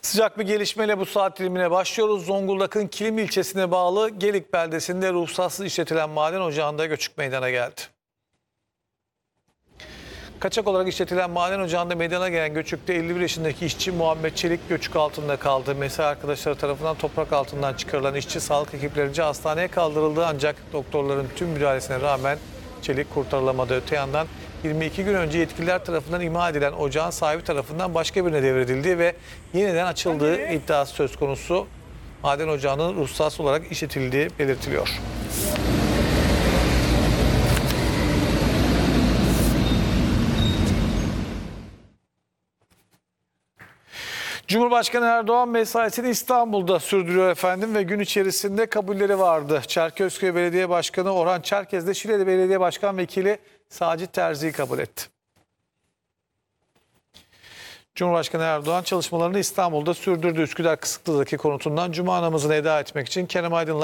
Sıcak bir gelişmeyle bu saat dilimine başlıyoruz. Zonguldak'ın Kilim ilçesine bağlı Gelik beldesinde ruhsatsız işletilen maden ocağında göçük meydana geldi. Kaçak olarak işletilen maden ocağında meydana gelen göçükte 51 yaşındaki işçi Muhammed Çelik göçük altında kaldı. Mesai arkadaşları tarafından toprak altından çıkarılan işçi sağlık ekiplerince hastaneye kaldırıldı, ancak doktorların tüm müdahalesine rağmen Çelik kurtarılamadı. Öte yandan 22 gün önce yetkililer tarafından imha edilen ocağın sahibi tarafından başka birine devredildiği ve yeniden açıldığı iddiası söz konusu. Maden ocağının ruhsatsız olarak işletildiği belirtiliyor. Cumhurbaşkanı Erdoğan mesaisini İstanbul'da sürdürüyor efendim ve gün içerisinde kabulleri vardı. Çerkezköy Belediye Başkanı Orhan Çerkez de Şile'de Belediye Başkan Vekili Sacit Terzi'yi kabul etti. Cumhurbaşkanı Erdoğan çalışmalarını İstanbul'da sürdürdü. Üsküdar Kısıklı'daki konutundan cuma namazını eda etmek için Kerem Aydın'la